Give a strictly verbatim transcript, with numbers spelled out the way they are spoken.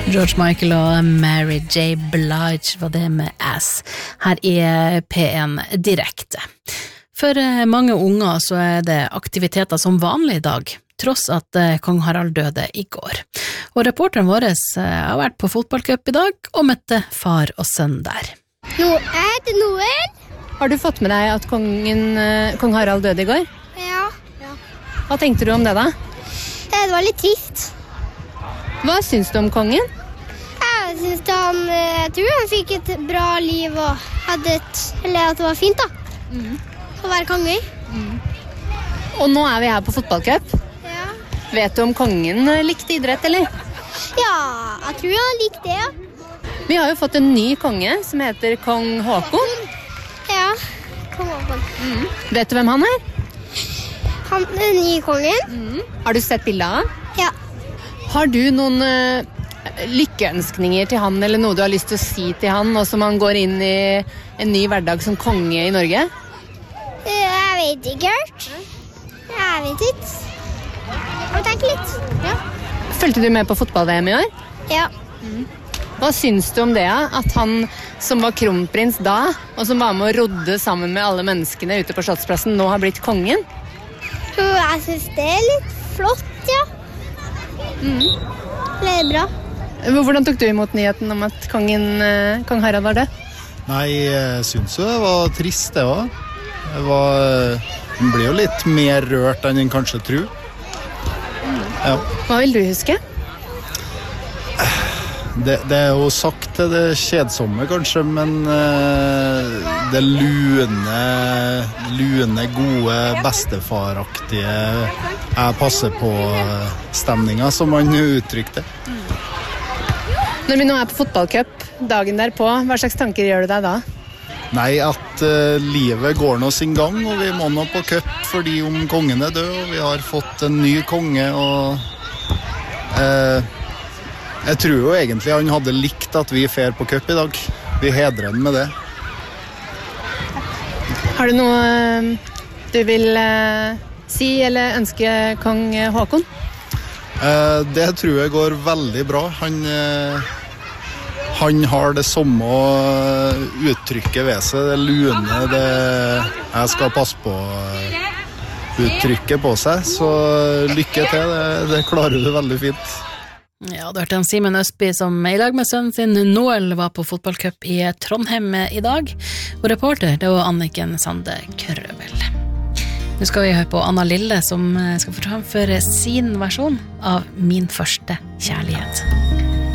George Michael og Mary J. Blige var det med Ass her i P en Direkte. For mange unger så er det aktiviteter som vanlig i dag, tross at kong Harald døde i går. Og reporteren vår har vært på fotballcup i dag og møtte far og sønn der. Nå er det Noel. Har du fått med deg at kongen, kong Harald døde i går? Ja. ja. Hva tenkte du om det da? Det var litt trist. Hva syns du om kongen? Jeg synes han, jeg tror han fikk et bra liv og hadde et, eller at det var fint da. Mm. Å være konge. Mm. Og nå er vi her på fotballcup. Ja. Vet du om kongen likte idrett, eller? Ja, jeg tror han likte det, ja. Vi har jo fått en ny konge som heter kong Håkon. Ja, kong Håkon. Mm. Vet du hvem han er? Han er den nye kongen. Mm. Har du sett bildet av han? Ja. Har du noen uh, lykkeønskninger til han, eller noe du har lyst til å si til han, og som han går inn i en ny hverdag som konge i Norge? Jeg vet ikke helt. Jeg vet ikke. Jeg må tenke litt. Ja. Følte du med på fotball-V M i år? Ja. Mm. Hva syns du om det, at han som var kronprins da, og som var med å rodde sammen med alle menneskene ute på Slottsplassen, nå har blitt kongen? Jeg synes det er litt flott, ja. Mm. Det er bra. Hvordan tok du imot nyheten om at kongen, kong Harald var død? Nei, jeg synes jo det var trist det var. Det var, man blir jo litt mer rørt enn en kanskje tror. Ja. Hva vil du huske? Det, det er jo sagt til det kjedsomme kanskje, men uh, det lune, lune, gode, bestefaraktige jeg passer på stemninga, som man uttrykte. Når vi nå er på fotballcup, dagen derpå, hva slags tanker gjør du deg da? Nei, at uh, livet går nå sin gang, og vi må nå på cup fordi om kongen er død, og vi har fått en ny konge, og uh, jeg tror jo egentlig han hadde likt at vi fer på cup i dag. Vi hedrer han med det. Har du noe uh, du vil uh, si eller ønske kong Håkon? Uh, det tror jeg går veldig bra. Han... Uh, Han har det samme uttrykket ved seg, det lune, det jeg skal passe på uttrykket på seg, så lykke til, det, det klarer du veldig fint. Ja, du hørte en Simen Østby som i lag med sønnen sin Noel var på fotballcup i Trondheim i dag, og reporter det var Anniken Sande Krøvel. Nå skal vi høre på Anna Lille som skal få framføre sin versjon av Min første kjærlighet.